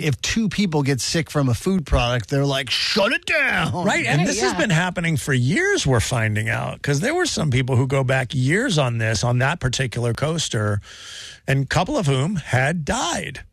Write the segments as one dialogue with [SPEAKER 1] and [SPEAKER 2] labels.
[SPEAKER 1] if two people get sick from a food product, they're like, shut it down.
[SPEAKER 2] Right. And this has been happening for years, we're finding out, because there were some people who go back years on that particular coaster, and a couple of whom had died.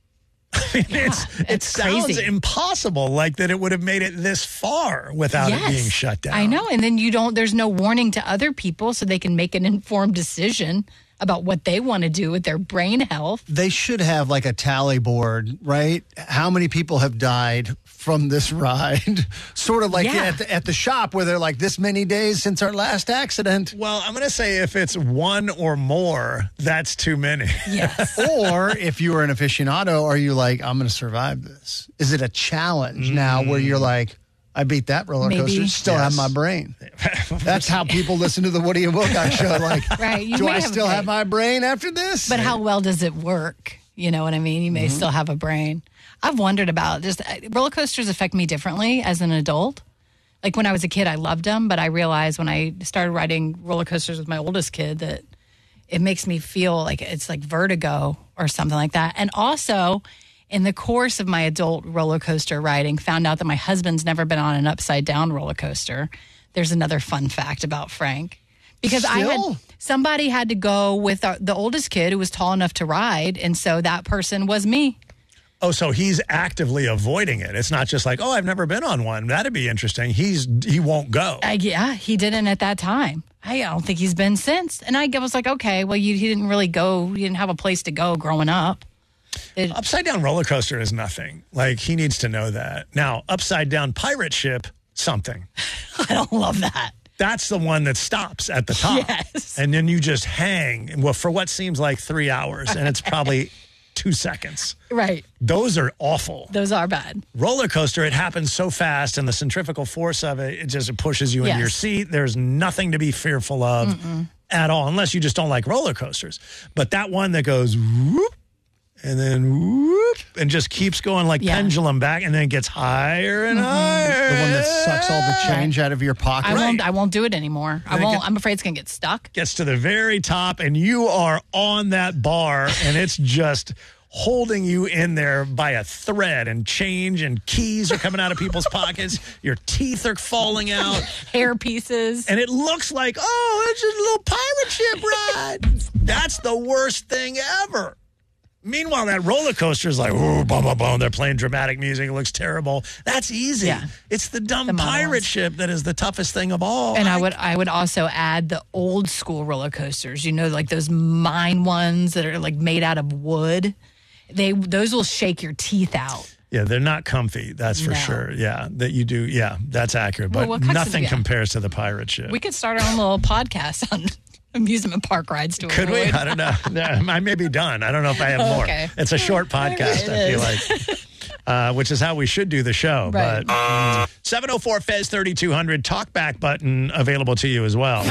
[SPEAKER 2] I mean, it sounds
[SPEAKER 3] crazy.
[SPEAKER 2] Impossible, like that it would have made it this far without it being shut down.
[SPEAKER 3] I know. And then there's no warning to other people so they can make an informed decision about what they want to do with their brain health.
[SPEAKER 1] They should have like a tally board, right? How many people have died from this ride? Sort of like at the shop where they're like, this many days since our last accident.
[SPEAKER 2] Well, I'm going to say if it's one or more, that's too many.
[SPEAKER 3] Yes.
[SPEAKER 1] Or if you were an aficionado, are you like, I'm going to survive this? Is it a challenge now where you're like, I beat that roller coaster, still have my brain? That's how people listen to the Woody and Wilcox show. Like, do I still have my brain after this?
[SPEAKER 3] But how well does it work? You know what I mean? You may still have a brain. I've wondered about just roller coasters affect me differently as an adult. Like when I was a kid, I loved them, but I realized when I started riding roller coasters with my oldest kid that it makes me feel like it's like vertigo or something like that. And also, in the course of my adult roller coaster riding, found out that my husband's never been on an upside down roller coaster. There's another fun fact about Frank. Because somebody had to go with the oldest kid who was tall enough to ride, and so that person was me.
[SPEAKER 2] Oh, so he's actively avoiding it. It's not just like, oh, I've never been on one. That'd be interesting. He won't go.
[SPEAKER 3] Yeah, he didn't at that time. I don't think he's been since. And I was like, okay, well, he didn't really go. He didn't have a place to go growing up.
[SPEAKER 2] Upside down roller coaster is nothing. Like, he needs to know that. Now, upside down pirate ship, something.
[SPEAKER 3] I don't love that.
[SPEAKER 2] That's the one that stops at the top.
[SPEAKER 3] Yes.
[SPEAKER 2] And then you just hang, well, for what seems like 3 hours, and it's probably 2 seconds.
[SPEAKER 3] Right.
[SPEAKER 2] Those are awful.
[SPEAKER 3] Those are bad.
[SPEAKER 2] Roller coaster, it happens so fast, and the centrifugal force of it, it pushes you into your seat. There's nothing to be fearful of at all, unless you just don't like roller coasters. But that one that goes whoop, and then whoop, and just keeps going like pendulum back, and then it gets higher and higher.
[SPEAKER 1] The one that sucks all the change out of your pocket.
[SPEAKER 3] I won't do it anymore. I'm afraid it's going to get stuck.
[SPEAKER 2] Gets to the very top, and you are on that bar, and it's just holding you in there by a thread, and change and keys are coming out of people's pockets. Your teeth are falling out.
[SPEAKER 3] Hair pieces.
[SPEAKER 2] And it looks like, oh, it's just a little pirate ship ride. That's the worst thing ever. Meanwhile, that roller coaster is like, ooh, boom, boom, boom. They're playing dramatic music. It looks terrible. That's easy. Yeah. It's the dumb pirate ship that is the toughest thing of all.
[SPEAKER 3] And I would also add the old school roller coasters. You know, like those mine ones that are like made out of wood. Those will shake your teeth out.
[SPEAKER 2] Yeah, they're not comfy. That's for sure. Yeah, that you do. Yeah, that's accurate. But nothing compares to the pirate ship.
[SPEAKER 3] We could start our own little podcast on amusement park rides to
[SPEAKER 2] Could we? I don't know. I may be done. I don't know if I have more.
[SPEAKER 3] Okay.
[SPEAKER 2] It's a short podcast, I feel like, which is how we should do the show.
[SPEAKER 3] Right.
[SPEAKER 2] But 704-FEZ-3200 talkback button available to you as well.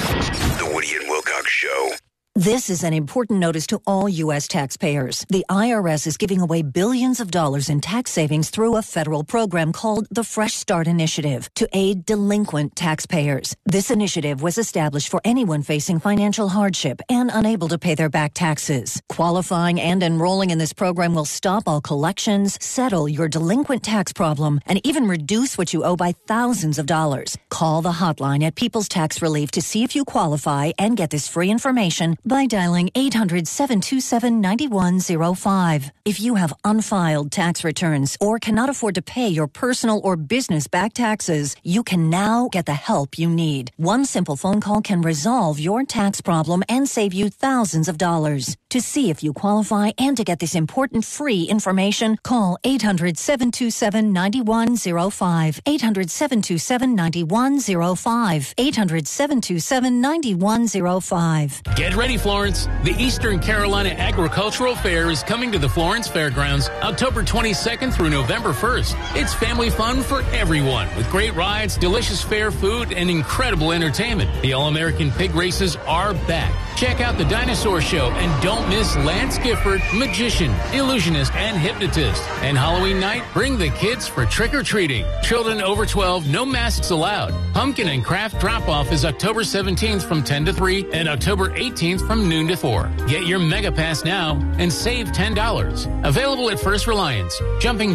[SPEAKER 4] The Woody and Wilcox Show.
[SPEAKER 5] This is an important notice to all U.S. taxpayers. The IRS is giving away billions of dollars in tax savings through a federal program called the Fresh Start Initiative to aid delinquent taxpayers. This initiative was established for anyone facing financial hardship and unable to pay their back taxes. Qualifying and enrolling in this program will stop all collections, settle your delinquent tax problem, and even reduce what you owe by thousands of dollars. Call the hotline at People's Tax Relief to see if you qualify and get this free information by dialing 800-727-9105. If you have unfiled tax returns or cannot afford to pay your personal or business back taxes, you can now get the help you need. One simple phone call can resolve your tax problem and save you thousands of dollars. To see if you qualify and to get this important free information, call 800-727-9105. 800-727-9105. 800-727-9105.
[SPEAKER 6] Get ready, Florence. The Eastern Carolina Agricultural Fair is coming to the Florence Fairgrounds October 22nd through November 1st. It's family fun for everyone with great rides, delicious fair food, and incredible entertainment. The All-American Pig Races are back. Check out the Dinosaur Show and don't miss Lance Gifford, magician, illusionist, and hypnotist. And Halloween night, bring the kids for trick-or-treating. Children over 12, no masks allowed. Pumpkin and craft drop-off is October 17th from 10 to 3 and October 18th from noon to 4. Get your Mega Pass now and save $10. Available at First Reliance. Jumping